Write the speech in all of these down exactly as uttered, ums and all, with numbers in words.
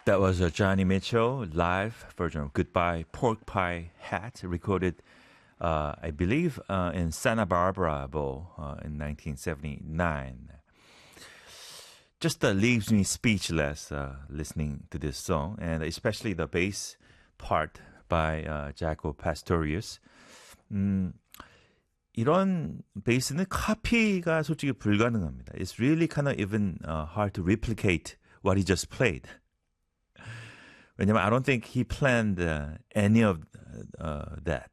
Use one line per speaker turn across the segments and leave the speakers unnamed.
That was a Johnny Mitchell live version of Goodbye Pork Pie Hat, recorded, uh, I believe, uh, in Santa Barbara Bowl uh, in nineteen seventy-nine. Just uh, leaves me speechless uh, listening to this song, and especially the bass part by uh, Jaco Pastorius. 음, 이런 베이스는 카피가 솔직히 불가능합니다. It's really kind of even uh, hard to replicate what he just played. 왜냐면 I don't think he planned uh, any of uh, that.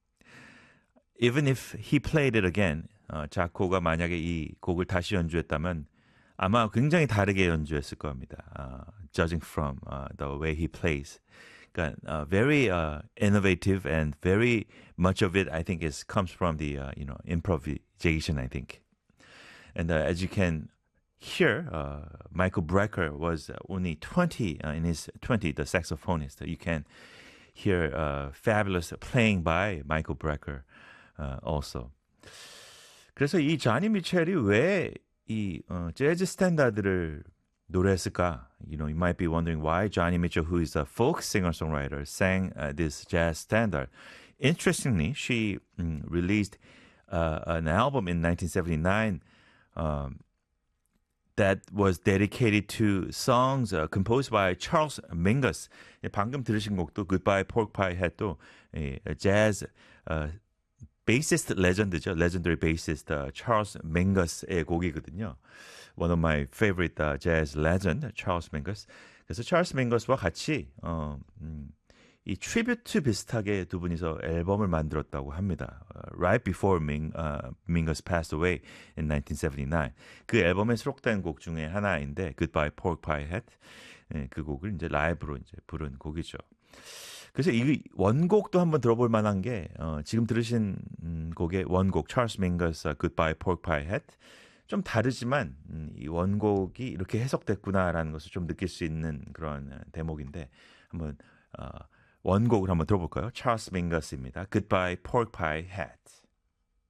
Even if he played it again, 어, 자코가 만약에 이 곡을 다시 연주했다면 아마 굉장히 다르게 연주했을 겁니다. Uh, judging from uh, the way he plays. 그러니까 uh, very uh, innovative and very much of it I think is comes from the uh, you know improvisation I think. And uh, as you can hear, uh, Michael Brecker was only twenty uh, in his twenties, the saxophonist. You can hear uh, fabulous playing by Michael Brecker uh, also. 그래서 이 자니 미첼이 왜 이 어, 재즈 스탠다드를 노래했을까? You know, you might be wondering why Johnny Mitchell, who is a folk singer-songwriter, sang uh, this jazz standard. Interestingly, she mm, released uh, an album in nineteen seventy-nine um, that was dedicated to songs uh, composed by Charles Mingus. 방금 들으신 곡도 Goodbye Pork Pie Hat도 jazz uh, bassist legend죠. Legendary bassist uh, Charles Mingus의 곡이거든요. One of my favorite uh, jazz legend, Charles Mingus. 그래서 Charles Mingus와 같이 어, 음, 이 트리뷰트 비슷하게 두 분이서 앨범을 만들었다고 합니다. Uh, right before Ming, uh, Mingus passed away in nineteen seventy-nine. 그 앨범에 수록된 곡 중에 하나인데 Goodbye Pork Pie Hat. 예, 그 곡을 이제 라이브로 이제 부른 곡이죠. 그래서 이 원곡도 한번 들어볼 만한 게 어, 지금 들으신 음, 곡의 원곡 Charles Mingus Goodbye Pork Pie Hat 좀 다르지만 음, 이 원곡이 이렇게 해석됐구나라는 것을 좀 느낄 수 있는 그런 대목인데 한번 어, 원곡을 한번 들어볼까요? Charles Mingus입니다. Goodbye Pork Pie Hat.